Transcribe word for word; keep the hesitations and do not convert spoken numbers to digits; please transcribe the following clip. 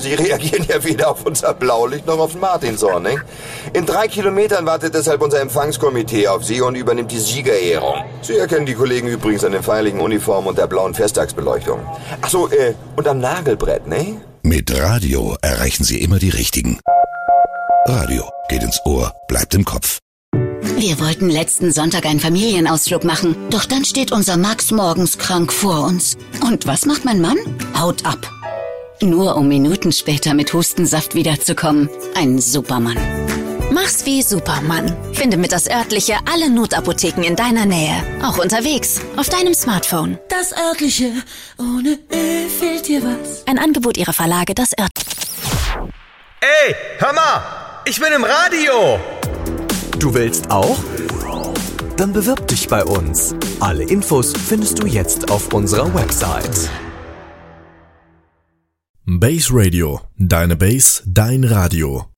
Sie reagieren ja weder auf unser Blaulicht noch auf den Martinshorn, ne? In drei Kilometern wartet deshalb unser Empfangskomitee auf Sie und übernimmt die Siegerehrung. Sie erkennen die Kollegen übrigens an den feierlichen Uniformen und der blauen Festtagsbeleuchtung. Ach so, äh, und am Nagelbrett, ne? Mit Radio erreichen Sie immer die Richtigen. Radio geht ins Ohr, bleibt im Kopf. Wir wollten letzten Sonntag einen Familienausflug machen, doch dann steht unser Max morgens krank vor uns. Und was macht mein Mann? Haut ab. Nur um Minuten später mit Hustensaft wiederzukommen. Ein Supermann. Mach's wie Superman. Finde mit das Örtliche alle Notapotheken in deiner Nähe. Auch unterwegs, auf deinem Smartphone. Das Örtliche, ohne Ö fehlt dir was. Ein Angebot ihrer Verlage, das Örtliche. Ey, hör mal, ich bin im Radio. Du willst auch? Dann bewirb dich bei uns. Alle Infos findest du jetzt auf unserer Website. Base Radio. Deine Base, dein Radio.